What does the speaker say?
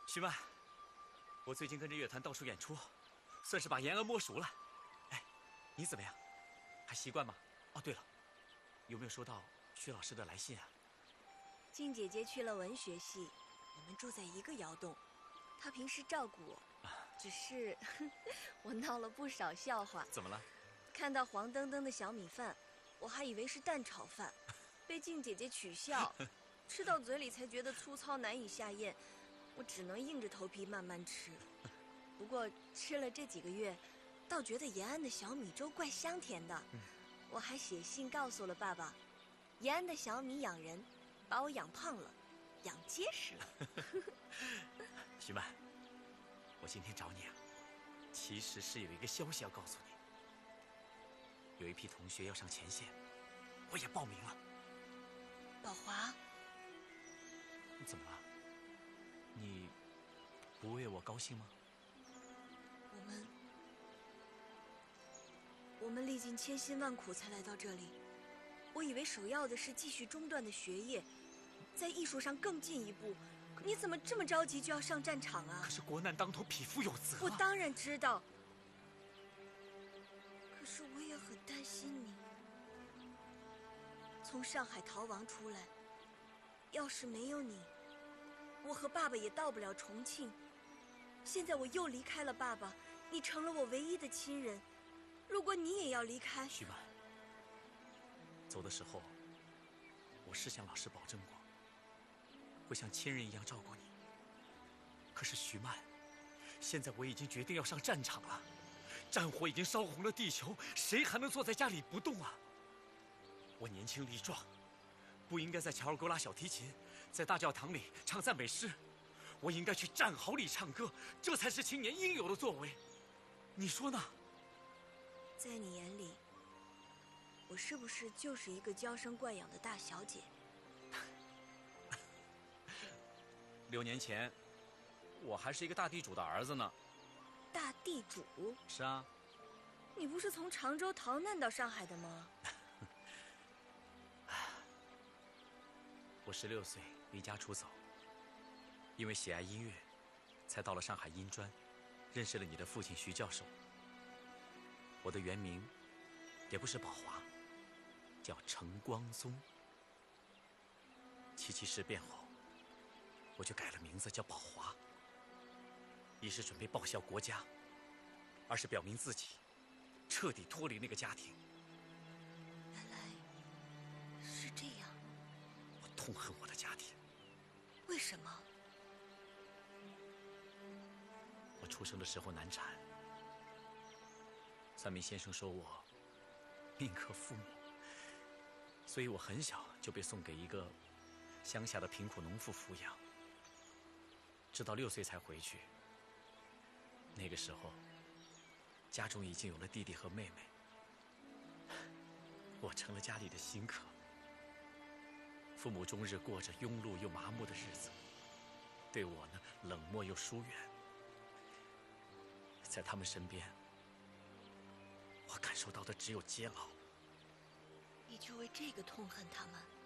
徐曼，我最近跟着乐团到处演出，算是把延安摸熟了。哎，你怎么样？还习惯吗？哦，对了，有没有收到徐老师的来信啊？ 静姐姐去了文学系，我们住在一个窑洞，她平时照顾我，只是我闹了不少笑话。 怎么了？ 看到黄澄澄的小米饭，我还以为是蛋炒饭，被静姐姐取笑，吃到嘴里才觉得粗糙难以下咽，我只能硬着头皮慢慢吃。不过吃了这几个月，倒觉得延安的小米粥怪香甜的。我还写信告诉了爸爸，延安的小米养人，把我养胖了，养结实了。 徐曼，我今天找你啊，其实是有一个消息要告诉你。有一批同学要上前线，我也报名了。 宝华， 你怎么了？你不为我高兴吗？ 我们历尽千辛万苦才来到这里，我以为首要的是继续中断的学业，在艺术上更进一步。你怎么这么着急就要上战场啊？ 可是国难当头，匹夫有责啊。 我当然知道，可是我也很担心你。从上海逃亡出来，要是没有你，我和爸爸也到不了重庆。现在我又离开了爸爸，你成了我唯一的亲人。如果你也要离开， 徐曼，走的时候，我是向老师保证过，会像亲人一样照顾你。可是徐曼，现在我已经决定要上战场了，战火已经烧红了地球，谁还能坐在家里不动啊？我年轻力壮，不应该在乔尔沟拉小提琴，在大教堂里唱赞美诗，我应该去战壕里唱歌，这才是青年应有的作为。你说呢？ 在你眼里，我是不是就是一个娇生惯养的大小姐 ？6年前，我还是一个大地主的儿子呢。 大地主？ 是啊。 你不是从常州逃难到上海的吗？ 我16岁离家出走，因为喜爱音乐，才到了上海音专，认识了你的父亲徐教授。我的原名也不是宝华，叫程光宗。七七事变后，我就改了名字叫宝华，一是准备报效国家，二是表明自己彻底脱离那个家庭。 原来是这样。 我痛恨我的家庭。 为什么？ 我出生的时候难产，算命先生说我命克父母，所以我很小就被送给一个乡下的贫苦农妇抚养，直到6岁才回去。那个时候，家中已经有了弟弟和妹妹，我成了家里的新客。父母终日过着庸碌又麻木的日子，对我呢冷漠又疏远。在他们身边，我感受到的只有煎熬。 你就为这个痛恨他们？